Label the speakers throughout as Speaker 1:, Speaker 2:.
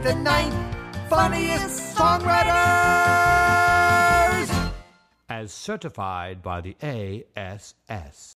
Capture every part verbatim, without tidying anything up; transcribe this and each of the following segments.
Speaker 1: The ninth funniest songwriters!
Speaker 2: As certified by the A S S.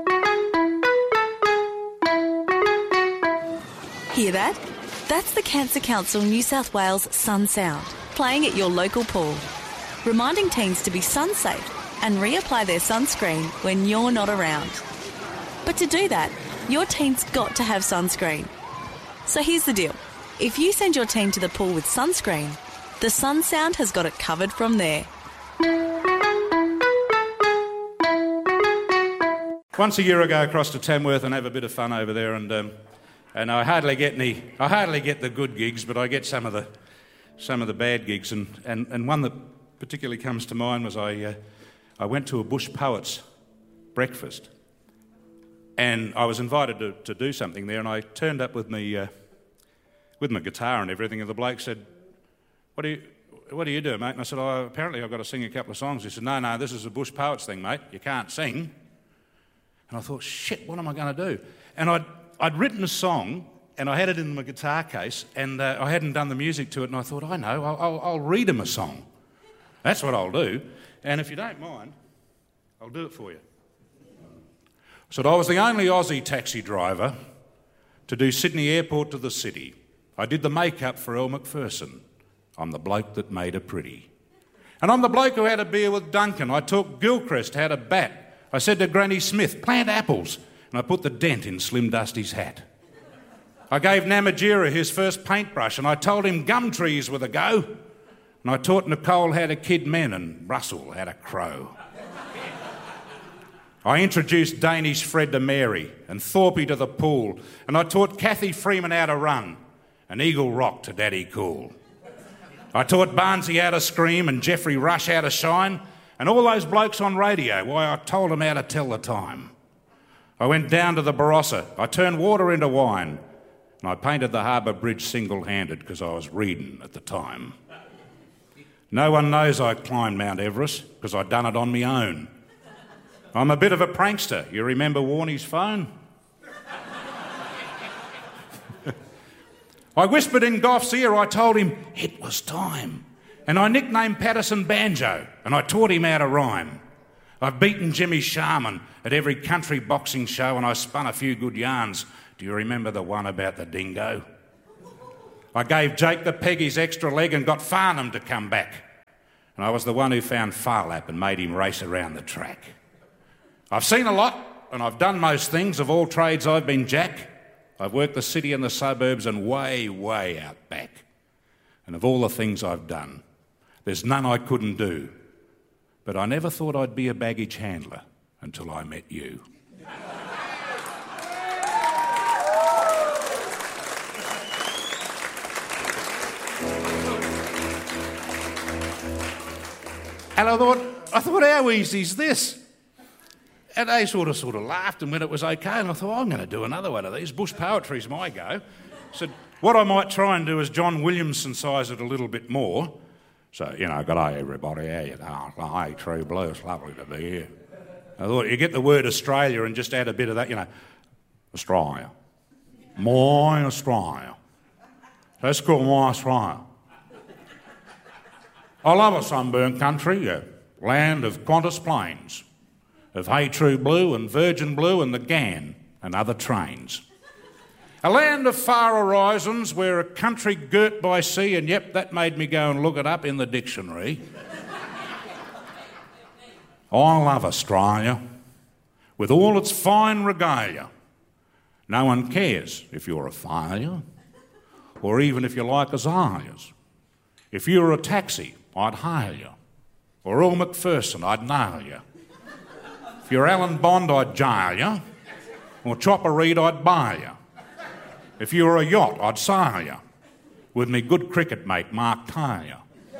Speaker 3: Hear that? That's the Cancer Council New South Wales Sun Sound, playing at your local pool, reminding teens to be sun safe and reapply their sunscreen when you're not around. But to do that, your teen's got to have sunscreen. So here's the deal. If you send your teen to the pool with sunscreen, the Sun Sound has got it covered from there.
Speaker 4: Once a year I go across to Tamworth and have a bit of fun over there, and um, and I hardly get any. I hardly get the good gigs, but I get some of the some of the bad gigs, and, and, and one that particularly comes to mind was I uh, I went to a Bush Poets breakfast, and I was invited to, to do something there, and I turned up with me uh, with my guitar and everything, and the bloke said, "What do you what do you do, mate?" And I said, "Oh, apparently I've got to sing a couple of songs." He said, "No, no, this is a Bush Poets thing, mate. You can't sing." And I thought, shit, what am I going to do? And I'd, I'd written a song, and I had it in my guitar case, and uh, I hadn't done the music to it, and I thought, I know, I'll, I'll, I'll read him a song. That's what I'll do. And if you don't mind, I'll do it for you. So I was the only Aussie taxi driver to do Sydney Airport to the city. I did the makeup for Elle Macpherson. I'm the bloke that made her pretty. And I'm the bloke who had a beer with Duncan. I took Gilchrist, had a bat. I said to Granny Smith, "Plant apples," and I put the dent in Slim Dusty's hat. I gave Namatjira his first paintbrush, and I told him gum trees were the go. And I taught Nicole how to kid men and Russell how to crow. I introduced Danish Fred to Mary and Thorpey to the pool, and I taught Kathy Freeman how to run and Eagle Rock to Daddy Cool. I taught Barnsey how to scream and Jeffrey Rush how to shine, and all those blokes on radio, why, I told them how to tell the time. I went down to the Barossa, I turned water into wine, and I painted the Harbour Bridge single-handed because I was reading at the time. No one knows I climbed Mount Everest because I'd done it on my own. I'm a bit of a prankster. You remember Warnie's phone? I whispered in Goff's ear, I told him it was time. And I nicknamed Patterson Banjo, and I taught him how to rhyme. I've beaten Jimmy Sharman at every country boxing show, and I spun a few good yarns. Do you remember the one about the dingo? I gave Jake the peg his extra leg and got Farnham to come back. And I was the one who found Farlap and made him race around the track. I've seen a lot, and I've done most things. Of all trades, I've been Jack. I've worked the city and the suburbs and way, way out back. And of all the things I've done, there's none I couldn't do. But I never thought I'd be a baggage handler until I met you. And I thought, I thought, how easy is this? And they sort of sort of laughed, and when it was okay, and I thought, oh, I'm going to do another one of these. Bush poetry's my go. Said, what I might try and do is John Williamson size it a little bit more. So, you know, good day, everybody. How you going? Hey, True Blue, it's lovely to be here. I thought, you get the word Australia and just add a bit of that, you know, Australia. My Australia. Let's call my Australia. I love a sunburnt country, a land of Qantas plains, of Hey True Blue and Virgin Blue and the Ghan and other trains. A land of far horizons, where a country girt by sea, and yep, that made me go and look it up in the dictionary. I love Australia, with all its fine regalia. No one cares if you're a failure, or even if you're like azaleas. If you were a taxi, I'd hail you, or Elle Macpherson, I'd nail you. If you're Alan Bond, I'd jail you, or Chopper Read, I'd bail you. If you were a yacht, I'd sail you, with me good cricket mate, Mark Taylor.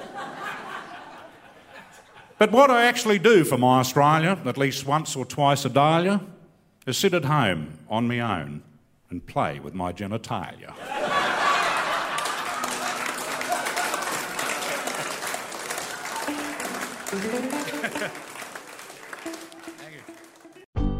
Speaker 4: But what I actually do for my Australia, at least once or twice a dahlia, is sit at home on my own and play with my genitalia.